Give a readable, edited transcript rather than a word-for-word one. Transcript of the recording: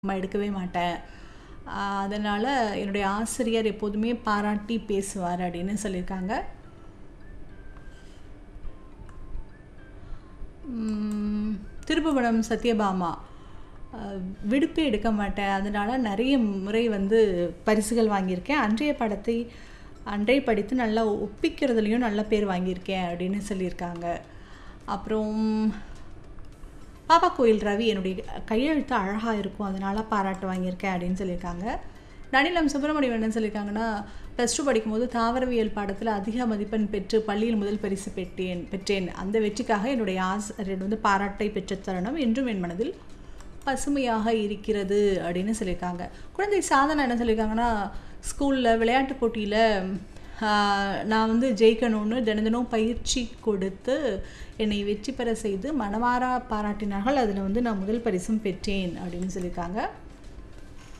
எடுக்கவே மாட்டேன். அதனால் என்னுடைய ஆசிரியர் எப்போதுமே பாராட்டி பேசுவார் அப்படின்னு சொல்லியிருக்காங்க. திருப்புவனம் சத்யபாமா, விடுப்பே எடுக்க மாட்டேன், அதனால் நிறைய முறை பரிசுகள் வாங்கியிருக்கேன். அன்றைய படித்து நல்லா ஒப்பிக்கிறதுலையும் நல்ல பேர் வாங்கியிருக்கேன் அப்படின்னு சொல்லியிருக்காங்க. அப்புறம் பாப்பா கோயில் ரவி, என்னுடைய கையெழுத்து அழகாக இருக்கும், அதனால் பாராட்டு வாங்கியிருக்கேன் அப்படின்னு சொல்லியிருக்காங்க. நனிலம் சுப்பிரமணியம் என்ன சொல்லியிருக்காங்கன்னா, +2 படிக்கும்போது தாவரவியல் பாடத்தில் அதிக மதிப்பெண் பெற்று பள்ளியில் முதல் பரிசு பெற்றேன். அந்த வெற்றிக்காக என்னுடைய ஆசிரியர் பாராட்டை பெற்ற தருணம் என்றும் என் மனதில் பசுமையாக இருக்கிறது அப்படின்னு சொல்லியிருக்காங்க. குழந்தை சாதனை என்ன சொல்லியிருக்காங்கன்னா, ஸ்கூலில் விளையாட்டு போட்டியில் நான் ஜெயிக்கணும்னு தினம் பயிற்சி கொடுத்து என்னை வெற்றி பெற செய்து மனமாற பாராட்டினார்கள். அதில் நான் முதல் பரிசும் பெற்றேன் அப்படின்னு சொல்லியிருக்காங்க.